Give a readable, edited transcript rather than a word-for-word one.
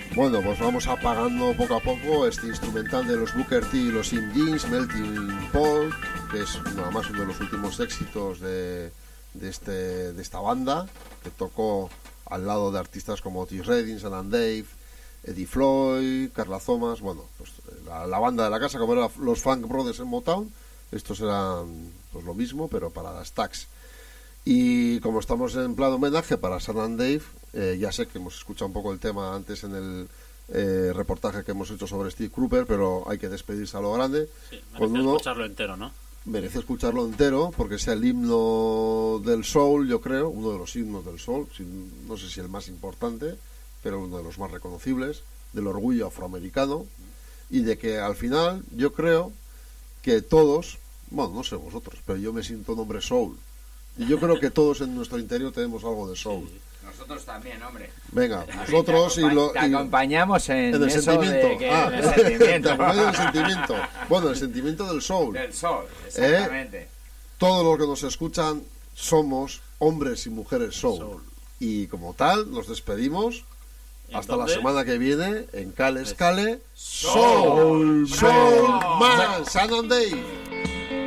Bueno, pues vamos apagando poco a poco este instrumental de los Booker T y los In Jeans, Melting Pot, que es nada más uno de los últimos éxitos de esta banda, que tocó al lado de artistas como Otis Redding, San Dave, Eddie Floyd, Carla Thomas. Bueno, pues la banda de la casa, como eran los Funk Brothers en Motown. Estos eran pues lo mismo, pero para las Stax. Y como estamos en plan homenaje para San Dave, ya sé que hemos escuchado un poco el tema antes en el reportaje que hemos hecho sobre Steve Cropper, pero hay que despedirse a lo grande. Sí, merece escucharlo entero, ¿no? Merece escucharlo entero, porque es el himno del soul, yo creo, uno de los himnos del soul, no sé si el más importante, pero uno de los más reconocibles, del orgullo afroamericano, y de que al final yo creo que todos, bueno, no sé vosotros, pero yo me siento un hombre soul, y yo creo que todos en nuestro interior tenemos algo de soul. Sí. Nosotros también, hombre. Venga, nosotros te acompañamos en el eso sentimiento. en el sentimiento. El sentimiento. Bueno, el sentimiento del soul. Del soul, exactamente. Todos los que nos escuchan somos hombres y mujeres soul. Y como tal, nos despedimos. Hasta la semana que viene en Cale Scale Soul Man, San Dave.